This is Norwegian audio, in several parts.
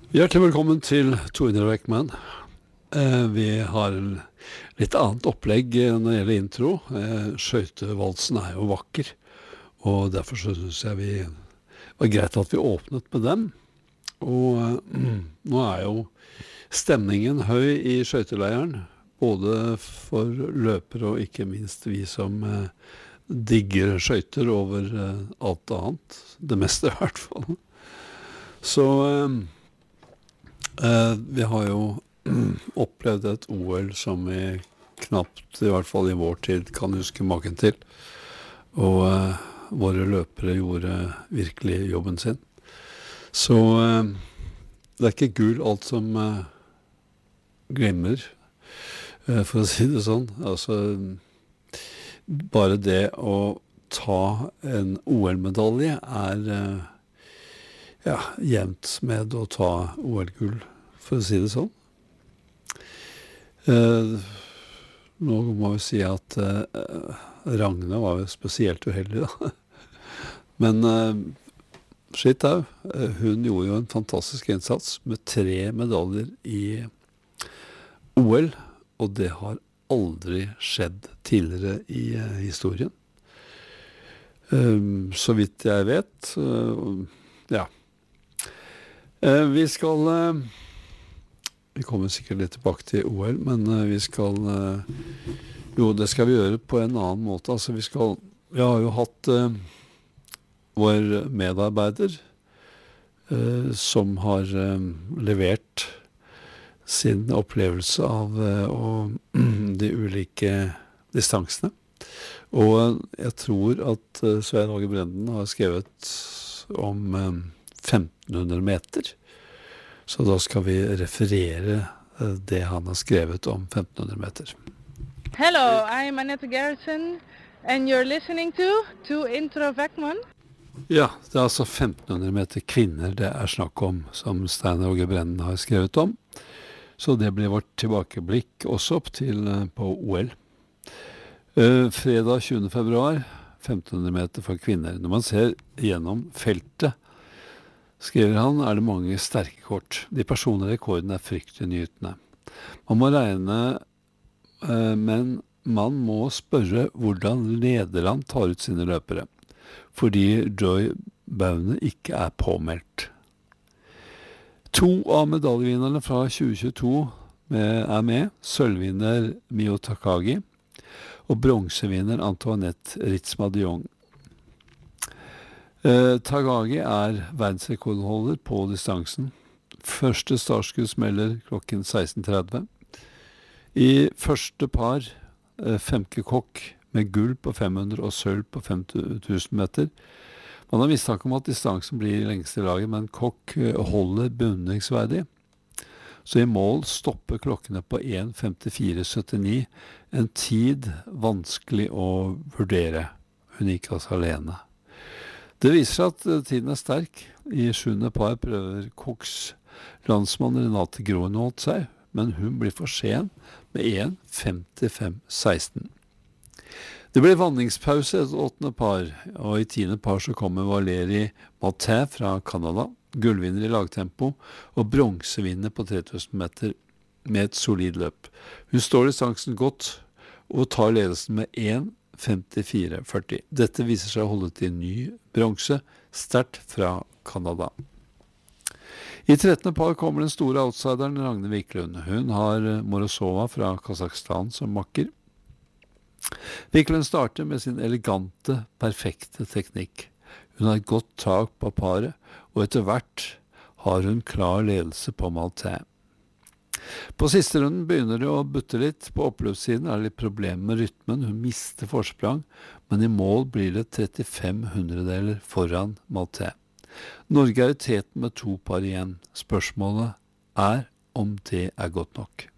Hjertelig velkommen til Torner og Ekman. Vi har litt annet opplegg når det gjelder intro. Skøytevalsen er jo vakker, og derfor så synes jeg vi var greit at vi åpnet med dem. Og nå er jo stemningen høy i skøyteleiren, både for løpere og ikke minst vi som digger skøyter over alt annet. Det meste i hvert fall. Så vi har jo opplevd et OL som vi knapt, i hvert fall i vår tid, kan huske maken til. Og våre løpere gjorde virkelig jobben sin. Så det er ikke gull alt som glemmer, for å si det sånn. Altså, bare det å ta en OL-medalje er jevnt med å ta OL-gull, for å si det sånn. Nå må vi si at Ragne var jo spesielt uheldig da. Men skitt au, hun gjorde jo en fantastisk innsats med 3 medaljer i OL, og det har aldri skjedd tidligere i historien. Så vidt jeg vet, ja. Vi kommer sikkert litt tilbake til OL, men vi skal det skal vi gjøre på en annen måte. Altså vi har jo hatt vår medarbeider som har levert sin opplevelse av de ulike distansene. Og jeg tror at Svein Åge Brenden har skrevet om 1500 meter. Så da skal vi referere det han har skrevet om 1500 meter. Hello, I'm Annette Gerritsen, and you're listening to Intro of Ekman. Ja, det er altså 1500 meter kvinner det er snakk om, som Stein Åge Brenden har skrevet om. Så det blir vårt tilbakeblikk også opp til på OL. Fredag 20. februar, 1500 meter for kvinner. Når man ser gjennom feltet, skriver han, er det mange sterke kort. De personlige rekordene er fryktelig nytende. Man må regne, men man må spørre hvordan Nederland tar ut sine løpere, fordi Joy Baune ikke er påmeldt. 2 av medaljevinnerne fra 2022 er med, sølvvinner Mio Takagi og bronsevinner Antoinette Ritzma-de-Jong. Takagi er verdensrekordholder på distansen. Første startskudd smeller klokken 16:30. I første par Femke Kokk med gull på 500 og sølv på 5000 meter. Man har mistanke om at distansen blir lengst i laget, men Kokk holder beundringsverdig. Så i mål stopper klokkene på 1:54,79, en tid vanskelig å vurdere. Hun gikk altså alene. Det viser at tiden er sterk. I 7. par prøver Kokks landsmann Renate Groenholt seg, men hun blir for sen med 1:55,16. Det blir vanningspause etter 8. par, og i 10. par så kommer Valérie Martin fra Canada, gullvinner i lagtempo og bronsevinner på 3000 meter med et solid løp. Hun står distansen godt og tar ledelsen med 1:54,40. Dette viser seg å holde til ny bronse, sterkt fra Canada. I 13. par kommer den store outsideren Ragne Wiklund. Hun har Morozova fra Kazakhstan som makker. Wiklund starter med sin elegante, perfekte teknikk. Hun har et godt tak på paret, og etter hvert har hun klar ledelse på Maltais. På siste runden begynner det å butte litt. På oppløpssiden er det litt problemer med rytmen. Hun mister forsprang, men i mål blir det 35 hundredeler foran Maltais. Norge er i teten med 2 par igjen. Spørsmålet er om det er godt nok.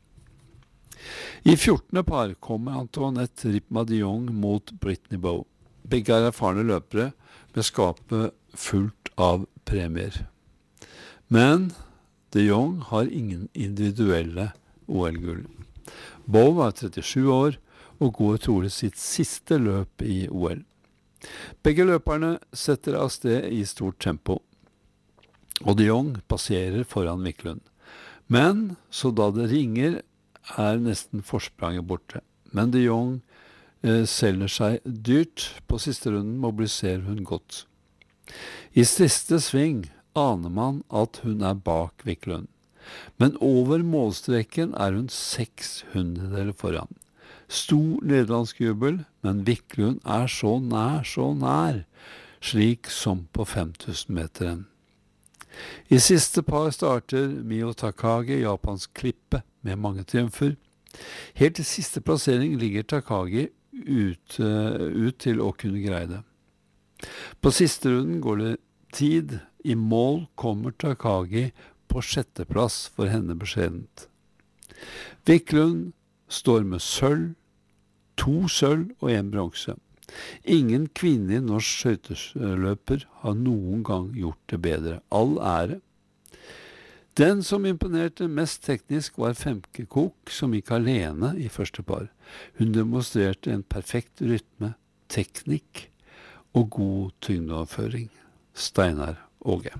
I 14. par kommer Antoinette Ritzma-de-Jong mot Brittany Bowe. Begge er erfarne løpere med skapet fullt av premier. Men de Jong har ingen individuelle OL-gull. Bowe er 37 år og går trolig sitt siste løp i OL. Begge løperne setter av sted i stort tempo. og de Jong passerer foran Wiklund. Men så da det ringer, nesten forspranget borte. Men de Jong selger seg dyrt. På siste runden mobiliserer hun godt. I siste sving aner man at hun bak Wiklund. Men over målstreken hun 600 foran. Stor nederlandsk jubel, men Wiklund så nær, slik som på 5000-meteren. I siste par starter Mio Takagi, Japans klippe, med mange triumfer. Helt til siste plassering ligger Takagi ut til å kunne greie det. På siste runden går det tid. I mål kommer Takagi på 6. plass for henne beskjedent. Wiklund står med sølv, 2 sølv og 1 bronse. Ingen kvinne i norsk skøyteløper har noen gang gjort det bedre. All ære. Den som imponerte mest teknisk var Femke Kok, som gikk alene i første par. Hun demonstrerte en perfekt rytme, teknikk og god tyngdeoverføring. Steinar Åge.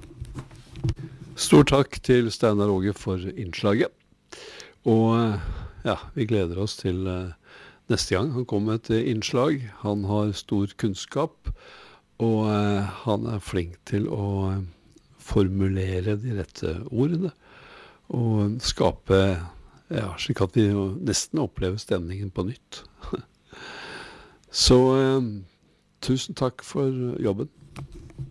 Stor takk til Steinar Åge for innslaget. Og ja, vi gleder oss til neste gang han kommer med et innslag. Han har stor kunnskap, og han flink til å formulere de rette ordene, og skape, slik at vi nesten opplever stemningen på nytt. Så tusen takk for jobben.